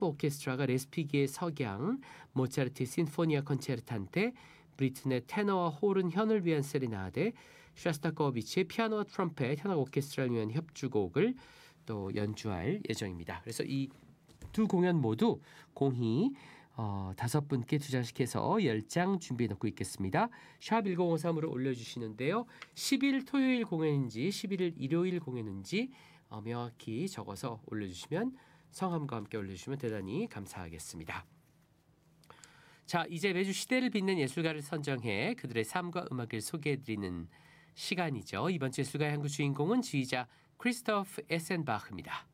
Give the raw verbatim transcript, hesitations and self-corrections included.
합법 오케스트라가 레스피기의 석양, 모차르트의 신포니아 콘체르탄테, 브리튼의 테너와 호른 현을 위한 세레나데, 샤스타코비치의 피아노와 트럼펫, 현악 오케스트라를 위한 협주곡을 또 연주할 예정입니다. 그래서 이 두 공연 모두 공히 어, 다섯 분께 두 장씩 해서 열 장 준비해 놓고 있겠습니다. 샵 일공오삼으로 올려주시는데요. 십 일 토요일 공연인지 십일 일 일요일 공연인지 어, 명확히 적어서 올려주시면 성함과 함께 올려주시면 대단히 감사하겠습니다. 자, 이제 매주 시대를 빛낸 예술가를 선정해 그들의 삶과 음악을 소개해드리는 시간이죠. 이번 주 예술가의 한국 주인공은 지휘자 크리스토프 에센바흐입니다.